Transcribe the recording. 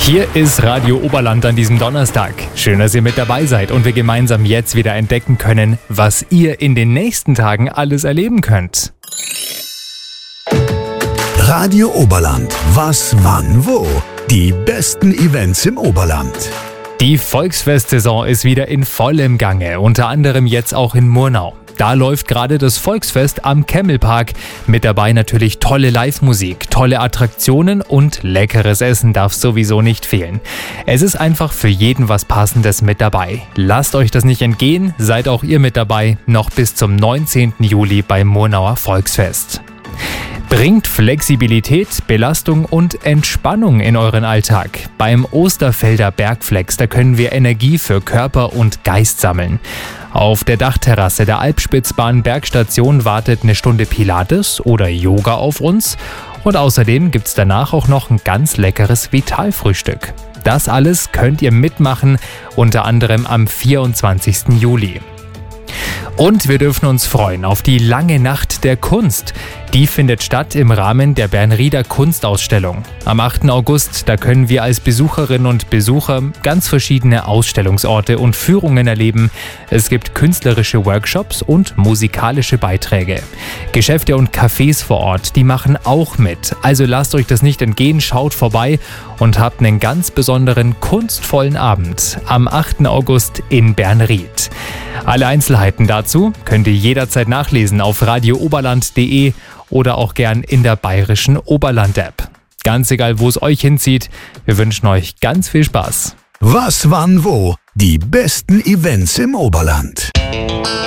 Hier ist Radio Oberland an diesem Donnerstag. Schön, dass ihr mit dabei seid und wir gemeinsam jetzt wieder entdecken können, was ihr in den nächsten Tagen alles erleben könnt. Radio Oberland. Was, wann, wo? Die besten Events im Oberland. Die Volksfestsaison ist wieder in vollem Gange, unter anderem jetzt auch in Murnau. Da läuft gerade das Volksfest am Kemmelpark. Mit dabei natürlich tolle Live-Musik, tolle Attraktionen und leckeres Essen darf sowieso nicht fehlen. Es ist einfach für jeden was Passendes mit dabei. Lasst euch das nicht entgehen, seid auch ihr mit dabei, noch bis zum 19. Juli beim Murnauer Volksfest. Bringt Flexibilität, Belastung und Entspannung in euren Alltag. Beim Osterfelder Bergflex, da können wir Energie für Körper und Geist sammeln. Auf der Dachterrasse der Alpspitzbahn Bergstation wartet eine Stunde Pilates oder Yoga auf uns. Und außerdem gibt's danach auch noch ein ganz leckeres Vitalfrühstück. Das alles könnt ihr mitmachen, unter anderem am 24. Juli. Und wir dürfen uns freuen auf die lange Nacht der Kunst. Die findet statt im Rahmen der Bernrieder Kunstausstellung. Am 8. August, da können wir als Besucherinnen und Besucher ganz verschiedene Ausstellungsorte und Führungen erleben. Es gibt künstlerische Workshops und musikalische Beiträge. Geschäfte und Cafés vor Ort, die machen auch mit. Also lasst euch das nicht entgehen, schaut vorbei und habt einen ganz besonderen, kunstvollen Abend am 8. August in Bernried. Alle Einzelheiten dazu könnt ihr jederzeit nachlesen auf radiooberland.de oder auch gern in der bayerischen Oberland-App. Ganz egal, wo es euch hinzieht, wir wünschen euch ganz viel Spaß. Was, wann, wo? Die besten Events im Oberland.